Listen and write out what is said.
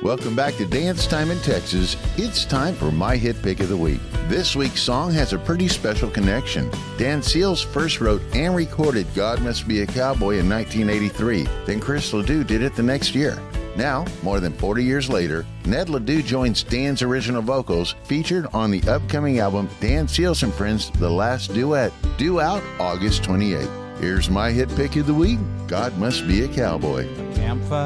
Welcome back to Dance Time in Texas. It's time for my hit pick of the week. This week's song has a pretty special connection. Dan Seals first wrote and recorded God Must Be a Cowboy in 1983. Then Chris Ledoux did it the next year. Now, more than 40 years later, Ned Ledoux joins Dan's original vocals featured on the upcoming album Dan Seals and Friends, The Last Duet, due out August 28th. Here's my hit pick of the week, God Must Be a Cowboy. Campfire.